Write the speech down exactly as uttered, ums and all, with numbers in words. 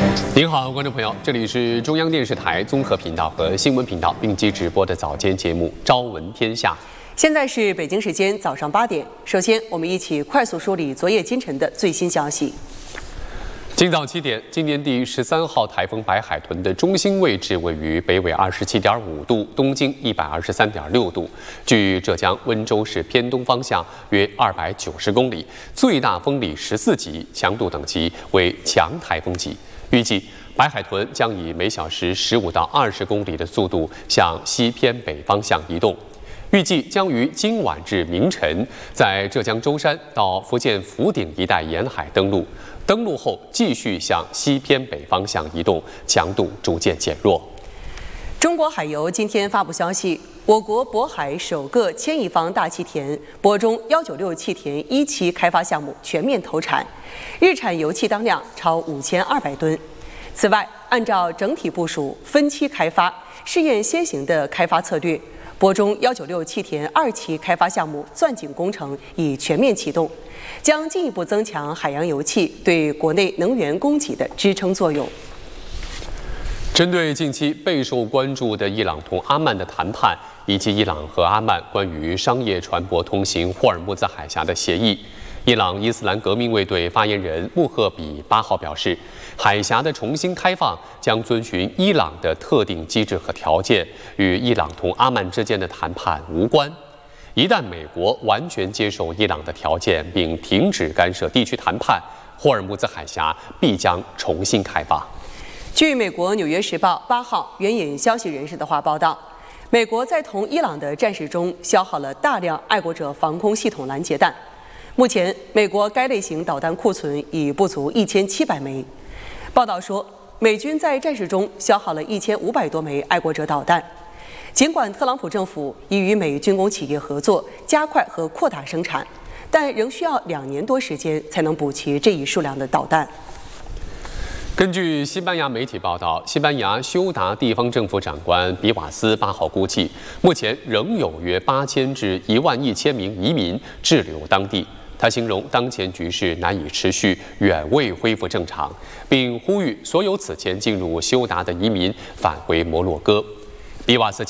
您好，观众朋友，这里是中央电视台综合频道和新闻频道并机直播的早间节目《朝闻天下》。 现在是北京时间早上八点。首先，我们一起快速梳理昨夜今晨的最新消息。 今早七点，今年第十三号台风白海豚的中心位置位于北纬二十七点五度，东经一百二十三点六度，距浙江温州市偏东方向约二百九十公里，最大风力十四级，强度等级为强台风级。预计白海豚将以每小时十五到二十公里的速度向西偏北方向移动。预计将于今晚至明晨在浙江舟山到福建福鼎一带沿海登陆，登陆后继续向西偏北方向移动，强度逐渐减弱。 中国海油今天发布消息，我国渤海首个千亿方大气田渤中一九六气田一期开发项目全面投产，日产油气当量超五千二百吨。此外，按照整体部署、分期开发、试验先行的开发策略，渤中一九六气田二期开发项目钻井工程已全面启动，将进一步增强海洋油气对国内能源供给的支撑作用。 针对近期备受关注的伊朗同阿曼的谈判，以及伊朗和阿曼关于商业船舶通行霍尔木兹海峡的协议，伊朗伊斯兰革命卫队发言人穆赫比八号表示，海峡的重新开放将遵循伊朗的特定机制和条件，与伊朗同阿曼之间的谈判无关。一旦美国完全接受伊朗的条件并停止干涉地区谈判，霍尔木兹海峡必将重新开放。 据美国《纽约时报》八号援引消息人士的话报道，美国在同伊朗的战事中消耗了大量爱国者防空系统拦截弹。目前，美国该类型导弹库存已不足一千七百枚。报道说，美军在战事中消耗了一千五百多枚爱国者导弹。尽管特朗普政府已与美军工企业合作，加快和扩大生产，但仍需要两年多时间才能补齐这一数量的导弹。 根据西班牙媒体报道，西班牙休达地方政府长官比瓦斯八号估计，目前仍有约八千至一万一千名移民滞留当地。他形容当前局势难以持续，远未恢复正常，并呼吁所有此前进入休达的移民返回摩洛哥。比瓦斯